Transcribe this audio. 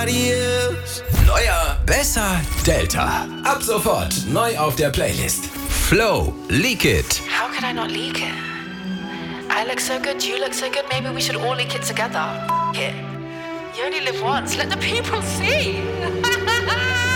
nobody else. Neuer, besser, Delta. Ab sofort neu auf der Playlist. Flow, Leak It. How could I not leak it? I look so good, you look so good, maybe we should all leak it together. It. You only live once, let the people see.